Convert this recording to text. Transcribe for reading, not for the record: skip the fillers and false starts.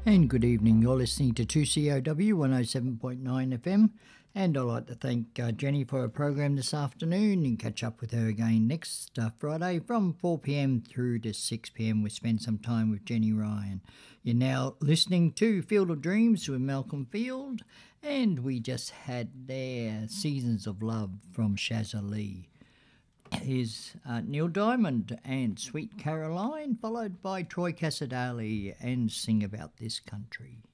And good evening. You're listening to 2COW 107.9 FM. And I'd like to thank Jenny for her program this afternoon. You can catch up with her again next Friday from 4 p.m. through to 6 p.m. We spend some time with Jenny Ryan. You're now listening to Field of Dreams with Malcolm Field. And we just had there Seasons of Love from Shazza Lee. Is Neil Diamond and Sweet Caroline, followed by Troy Cassardale and Sing About This Country.